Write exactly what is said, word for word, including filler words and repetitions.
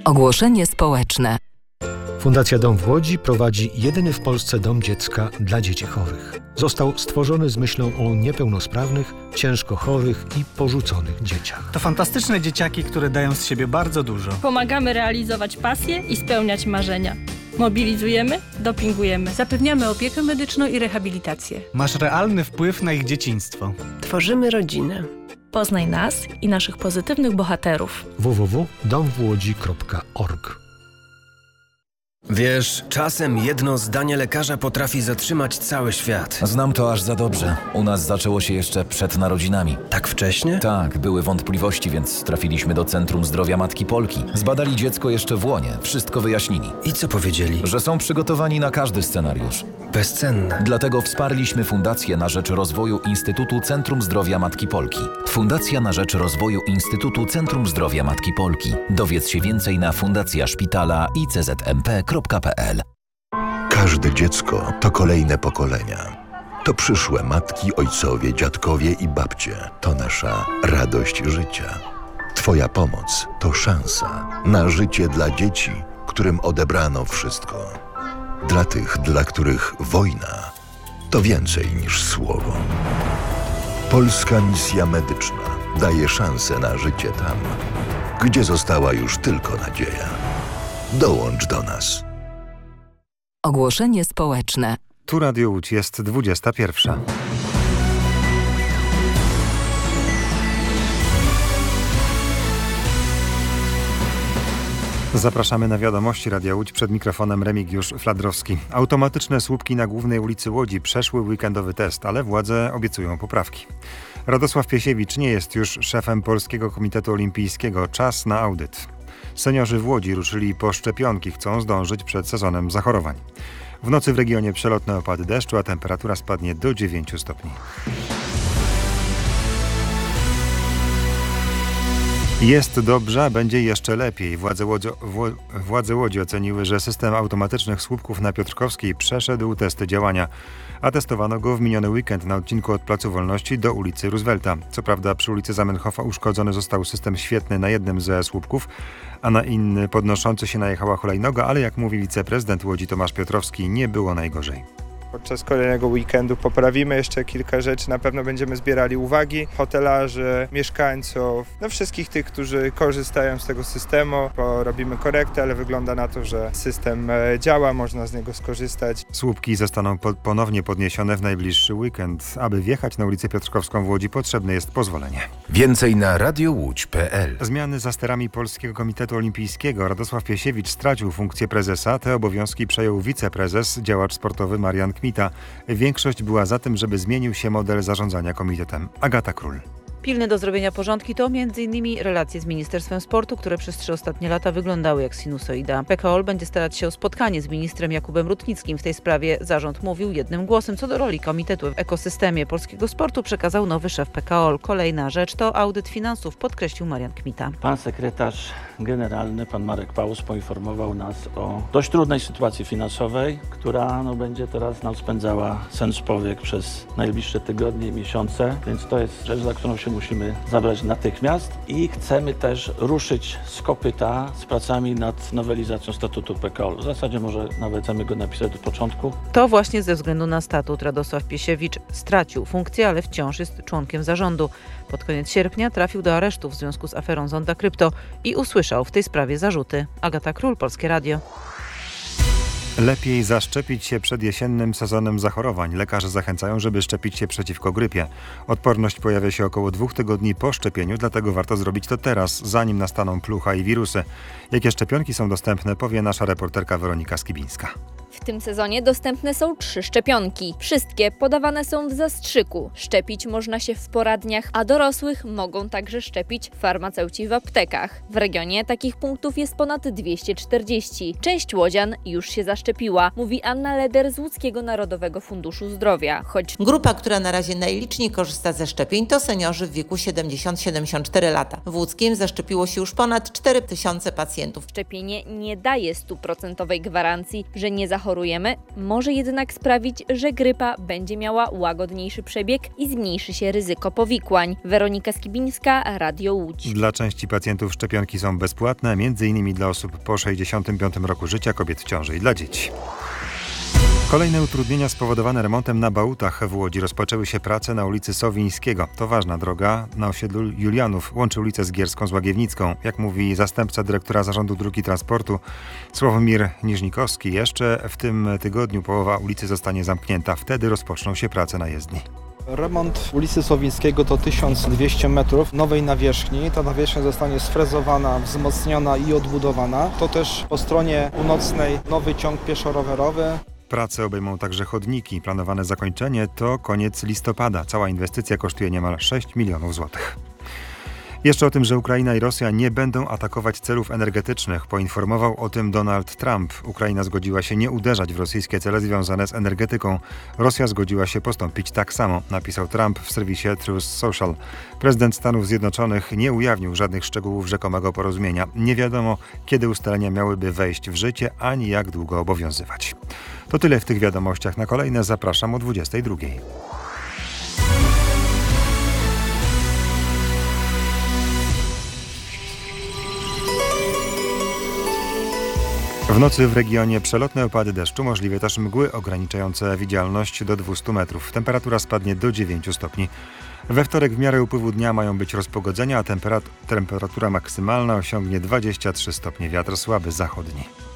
Ogłoszenie społeczne. Fundacja Dom w Łodzi prowadzi jedyny w Polsce dom dziecka dla dzieci chorych. Został stworzony z myślą o niepełnosprawnych, ciężko chorych i porzuconych dzieciach. To fantastyczne dzieciaki, które dają z siebie bardzo dużo. Pomagamy realizować pasje i spełniać marzenia. Mobilizujemy, dopingujemy. Zapewniamy opiekę medyczną i rehabilitację. Masz realny wpływ na ich dzieciństwo. Tworzymy rodzinę. Poznaj nas i naszych pozytywnych bohaterów. w w w kropka dom w łodzi kropka org. Wiesz, czasem jedno zdanie lekarza potrafi zatrzymać cały świat. Znam to aż za dobrze. U nas zaczęło się jeszcze przed narodzinami. Tak wcześnie? Tak, były wątpliwości, więc trafiliśmy do Centrum Zdrowia Matki Polki. Zbadali dziecko jeszcze w łonie, wszystko wyjaśnili. I co powiedzieli? Że są przygotowani na każdy scenariusz. Bezcenne. Dlatego wsparliśmy Fundację na rzecz rozwoju Instytutu Centrum Zdrowia Matki Polki. Fundacja na rzecz rozwoju Instytutu Centrum Zdrowia Matki Polki. Dowiedz się więcej na fundacja szpitala i c z m p kropka p l. Każde dziecko to kolejne pokolenia. To przyszłe matki, ojcowie, dziadkowie i babcie. To nasza radość życia. Twoja pomoc to szansa na życie dla dzieci, którym odebrano wszystko. Dla tych, dla których wojna to więcej niż słowo. Polska Misja Medyczna daje szansę na życie tam, gdzie została już tylko nadzieja. Dołącz do nas. Ogłoszenie społeczne. Tu Radio Łódź, jest dwudziesta pierwsza. Zapraszamy na wiadomości Radia Łódź, przed mikrofonem Remigiusz Fladrowski. Automatyczne słupki na głównej ulicy Łodzi przeszły weekendowy test, ale władze obiecują poprawki. Radosław Piesiewicz nie jest już szefem Polskiego Komitetu Olimpijskiego. Czas na audyt. Seniorzy w Łodzi ruszyli po szczepionki, chcą zdążyć przed sezonem zachorowań. W nocy w regionie przelotne opady deszczu, a temperatura spadnie do dziewięciu stopni. Jest dobrze, a będzie jeszcze lepiej. Władze Łodzi, władze Łodzi oceniły, że system automatycznych słupków na Piotrkowskiej przeszedł testy działania, a testowano go w miniony weekend na odcinku od Placu Wolności do ulicy Roosevelta. Co prawda przy ulicy Zamenhofa uszkodzony został system świetny na jednym ze słupków, a na inny podnoszący się najechała hulajnoga, ale jak mówi wiceprezydent Łodzi Tomasz Piotrowski, nie było najgorzej. Podczas kolejnego weekendu poprawimy jeszcze kilka rzeczy, na pewno będziemy zbierali uwagi hotelarzy, mieszkańców, no wszystkich tych, którzy korzystają z tego systemu. Porobimy korektę, ale wygląda na to, że system działa, można z niego skorzystać. Słupki zostaną po- ponownie podniesione w najbliższy weekend. Aby wjechać na ulicę Piotrkowską w Łodzi, potrzebne jest pozwolenie. Więcej na radiowódź kropka p l. Zmiany za sterami Polskiego Komitetu Olimpijskiego. Radosław Piesiewicz stracił funkcję prezesa. Te obowiązki przejął wiceprezes, działacz sportowy Marian Kmita. Większość była za tym, żeby zmienił się model zarządzania komitetem. Agata Król. Pilne do zrobienia porządki to między innymi relacje z Ministerstwem Sportu, które przez trzy ostatnie lata wyglądały jak sinusoida. P K O L będzie starać się o spotkanie z ministrem Jakubem Rutnickim. W tej sprawie zarząd mówił jednym głosem. Co do roli komitetu w ekosystemie polskiego sportu przekazał nowy szef P K O L. Kolejna rzecz to audyt finansów, podkreślił Marian Kmita. Pan sekretarz generalny, pan Marek Paus, poinformował nas o dość trudnej sytuacji finansowej, która no, będzie teraz nam spędzała sen z powiek przez najbliższe tygodnie i miesiące, więc to jest rzecz, za którą się musimy zabrać natychmiast i chcemy też ruszyć z kopyta z pracami nad nowelizacją statutu P K O L. W zasadzie może nawet chcemy go napisać do początku. To właśnie ze względu na statut Radosław Piesiewicz stracił funkcję, ale wciąż jest członkiem zarządu. Pod koniec sierpnia trafił do aresztu w związku z aferą Zonda Krypto i usłyszał w tej sprawie zarzuty. Agata Król, Polskie Radio. Lepiej zaszczepić się przed jesiennym sezonem zachorowań. Lekarze zachęcają, żeby szczepić się przeciwko grypie. Odporność pojawia się około dwóch tygodni po szczepieniu, dlatego warto zrobić to teraz, zanim nastaną plucha i wirusy. Jakie szczepionki są dostępne, powie nasza reporterka Weronika Skibińska. W tym sezonie dostępne są trzy szczepionki. Wszystkie podawane są w zastrzyku. Szczepić można się w poradniach, a dorosłych mogą także szczepić farmaceuci w aptekach. W regionie takich punktów jest ponad dwieście czterdzieści. Część łodzian już się zaszczepiła, mówi Anna Leder z Łódzkiego Narodowego Funduszu Zdrowia. Choć grupa, która na razie najliczniej korzysta ze szczepień, to seniorzy w wieku siedemdziesiąt do siedemdziesięciu czterech lat. W Łódzkiem zaszczepiło się już ponad cztery tysiące pacjentów. Szczepienie nie daje stuprocentowej gwarancji, że nie zachoruje zachorujemy, może jednak sprawić, że grypa będzie miała łagodniejszy przebieg i zmniejszy się ryzyko powikłań. Weronika Skibińska, Radio Łódź. Dla części pacjentów szczepionki są bezpłatne, m.in. dla osób po sześćdziesiątym piątym roku życia, kobiet w ciąży i dla dzieci. Kolejne utrudnienia spowodowane remontem na Bałutach w Łodzi. Rozpoczęły się prace na ulicy Sowińskiego. To ważna droga na osiedlu Julianów. Łączy ulicę Zgierską z Łagiewnicką. Jak mówi zastępca dyrektora Zarządu Dróg i Transportu Sławomir Niżnikowski, jeszcze w tym tygodniu połowa ulicy zostanie zamknięta. Wtedy rozpoczną się prace na jezdni. Remont ulicy Sowińskiego to tysiąc dwieście metrów nowej nawierzchni. Ta nawierzchnia zostanie sfrezowana, wzmocniona i odbudowana. To też po stronie północnej nowy ciąg pieszo-rowerowy. Prace obejmą także chodniki. Planowane zakończenie to koniec listopada. Cała inwestycja kosztuje niemal sześć milionów złotych. Jeszcze o tym, że Ukraina i Rosja nie będą atakować celów energetycznych. Poinformował o tym Donald Trump. Ukraina zgodziła się nie uderzać w rosyjskie cele związane z energetyką. Rosja zgodziła się postąpić tak samo, napisał Trump w serwisie Truth Social. Prezydent Stanów Zjednoczonych nie ujawnił żadnych szczegółów rzekomego porozumienia. Nie wiadomo, kiedy ustalenia miałyby wejść w życie, ani jak długo obowiązywać. To tyle w tych wiadomościach. Na kolejne zapraszam o dwudziestej drugiej. W nocy w regionie przelotne opady deszczu, możliwe też mgły ograniczające widzialność do dwieście metrów. Temperatura spadnie do dziewięciu stopni. We wtorek w miarę upływu dnia mają być rozpogodzenia, a temperat- temperatura maksymalna osiągnie dwadzieścia trzy stopnie. Wiatr słaby zachodni.